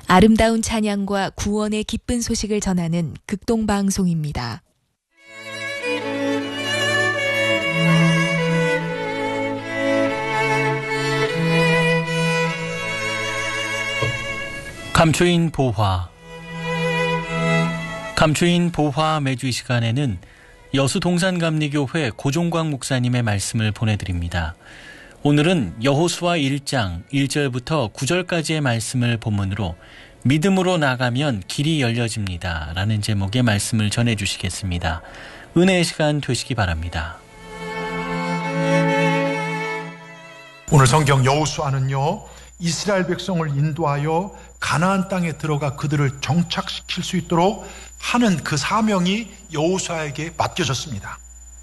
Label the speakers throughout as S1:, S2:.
S1: 아름다운 찬양과 구원의 기쁜 소식을 전하는 극동방송입니다.
S2: 감초인 보화. 감초인 보화 매주 이 시간에는 여수 동산감리교회 고종광 목사님의 말씀을 보내드립니다. 오늘은 여호수아 1장 1절부터 9절까지의 말씀을 본문으로 믿음으로 나가면 길이 열려집니다 라는 제목의 말씀을 전해주시겠습니다. 은혜의 시간 되시기 바랍니다.
S3: 오늘 성경 여호수아는요, 이스라엘 백성을 인도하여 가나안 땅에 들어가 그들을 정착시킬 수 있도록 하는 그 사명이 여호수아에게 맡겨졌습니다.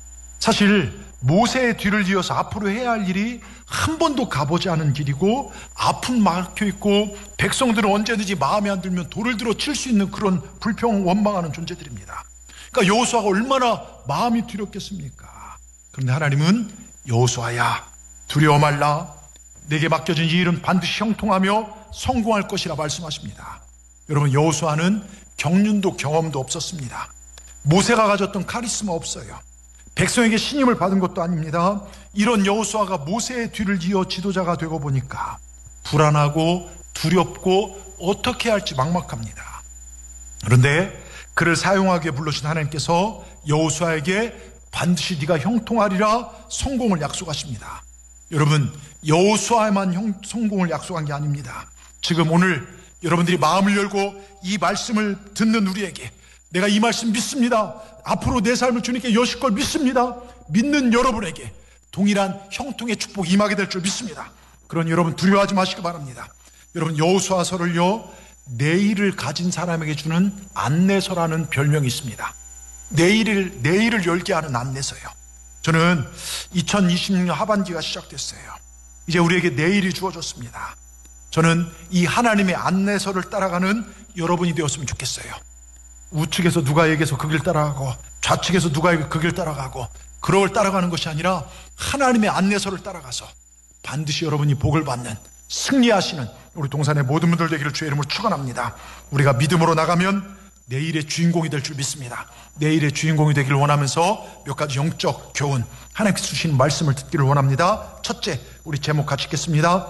S3: 사실 모세의 뒤를 이어서 앞으로 해야 할 일이 한 번도 가보지 않은 길이고, 앞은 막혀있고 백성들은 언제든지 마음에 안 들면 돌을 들어 칠 수 있는 그런 불평 원망하는 존재들입니다. 그러니까 여호수아가 얼마나 마음이 두렵겠습니까? 그런데 하나님은 여호수아야, 두려워 말라, 내게 맡겨진 이 일은 반드시 형통하며 성공할 것이라 말씀하십니다. 여러분, 여호수아는 경륜도 경험도 없었습니다. 모세가 가졌던 카리스마 없어요. 백성에게 신임을 받은 것도 아닙니다. 이런 여호수아가 모세의 뒤를 이어 지도자가 되고 보니까 불안하고 두렵고 어떻게 할지 막막합니다. 그런데 그를 사용하기에 불러주신 하나님께서 여호수아에게 반드시 네가 형통하리라 성공을 약속하십니다. 여러분, 여호수아에만 성공을 약속한 게 아닙니다. 지금 오늘 여러분들이 마음을 열고 이 말씀을 듣는 우리에게, 내가 이 말씀 믿습니다, 앞으로 내 삶을 주님께 여실 걸 믿습니다, 믿는 여러분에게 동일한 형통의 축복이 임하게 될 줄 믿습니다. 그러니 여러분 두려워하지 마시기 바랍니다. 여러분, 여호수아서를요, 내일을 가진 사람에게 주는 안내서라는 별명이 있습니다. 내일을 열게 하는 안내서요. 저는 2026년 하반기가 시작됐어요. 이제 우리에게 내일이 주어졌습니다. 저는 이 하나님의 안내서를 따라가는 여러분이 되었으면 좋겠어요. 우측에서 누가 얘기해서 그 길 따라가고, 좌측에서 누가 그 길 따라가고, 그걸 따라가는 것이 아니라 하나님의 안내서를 따라가서 반드시 여러분이 복을 받는, 승리하시는 우리 동산의 모든 분들 되기를 주의 이름으로 축원합니다. 우리가 믿음으로 나가면 내일의 주인공이 될 줄 믿습니다. 내일의 주인공이 되기를 원하면서 몇 가지 영적 교훈, 하나님께서 주신 말씀을 듣기를 원합니다. 첫째, 우리 제목 같이 읽겠습니다.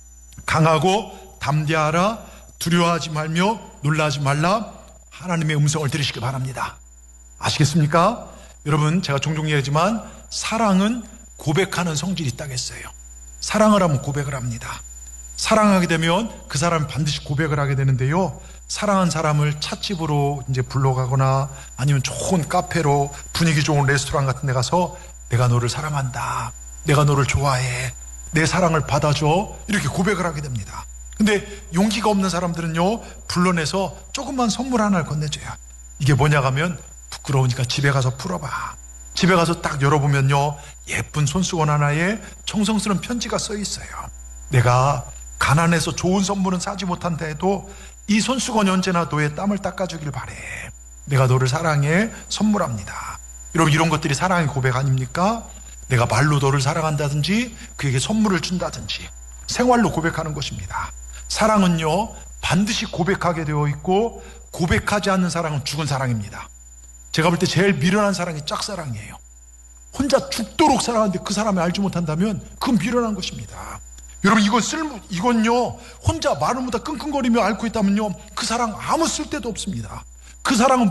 S3: 강하고 담대하라, 두려워하지 말며 놀라지 말라, 하나님의 음성을 들으시기 바랍니다. 아시겠습니까? 여러분, 제가 종종 얘기하지만 사랑은 고백하는 성질이 있다고 했어요. 사랑을 하면 고백을 합니다. 사랑하게 되면 그 사람이 반드시 고백을 하게 되는데요, 사랑한 사람을 찻집으로 이제 불러가거나 아니면 좋은 카페로, 분위기 좋은 레스토랑 같은 데 가서 내가 너를 사랑한다, 내가 너를 좋아해, 내 사랑을 받아줘, 이렇게 고백을 하게 됩니다. 근데 용기가 없는 사람들은요, 불러내서 조금만 선물 하나를 건네줘요. 이게 뭐냐 하면, 부끄러우니까 집에 가서 풀어봐. 집에 가서 딱 열어보면요, 예쁜 손수건 하나에 정성스러운 편지가 써 있어요. 내가 가난해서 좋은 선물은 사지 못한다 해도 이 손수건이 언제나 너의 땀을 닦아주길 바래. 내가 너를 사랑해, 선물합니다. 여러분, 이런 것들이 사랑의 고백 아닙니까? 내가 말로 너를 사랑한다든지 그에게 선물을 준다든지 생활로 고백하는 것입니다. 사랑은요, 반드시 고백하게 되어 있고, 고백하지 않는 사랑은 죽은 사랑입니다. 제가 볼 때 제일 미련한 사랑이 짝사랑이에요. 혼자 죽도록 사랑하는데 그 사람을 알지 못한다면 그건 미련한 것입니다. 여러분, 이건요, 혼자 말을 못하 끙끙거리며 앓고 있다면요, 그 사랑 아무 쓸데도 없습니다. 그 사랑은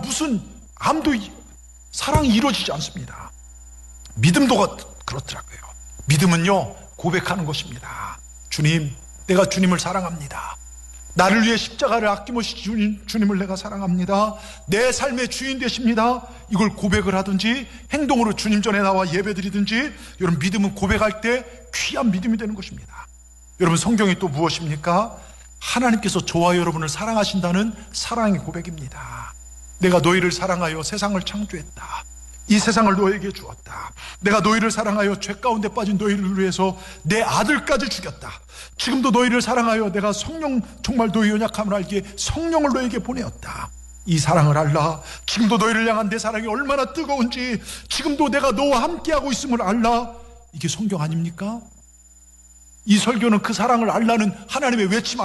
S3: 사랑이 이루어지지 않습니다. 믿음도 그렇더라고요. 믿음은요, 고백하는 것입니다. 주님, 내가 주님을 사랑합니다. 나를 위해 십자가를 아낌없이 주님을 내가 사랑합니다. 내 삶의 주인 되십니다. 이걸 고백을 하든지 행동으로 주님 전에 나와 예배드리든지, 여러분, 믿음은 고백할 때 귀한 믿음이 되는 것입니다. 여러분, 성경이 또 무엇입니까? 하나님께서 저와 여러분을 사랑하신다는 사랑의 고백입니다. 내가 너희를 사랑하여 세상을 창조했다. 이 세상을 너에게 주었다. 내가 너희를 사랑하여 죄 가운데 빠진 너희를 위해서 내 아들까지 죽였다. 지금도 너희를 사랑하여 내가 성령, 정말 너희 연약함을 알기에 성령을 너에게 보내었다. 이 사랑을 알라. 지금도 너희를 향한 내 사랑이 얼마나 뜨거운지, 지금도 내가 너와 함께하고 있음을 알라. 이게 성경 아닙니까? 이 설교는 그 사랑을 알라는 하나님의 외침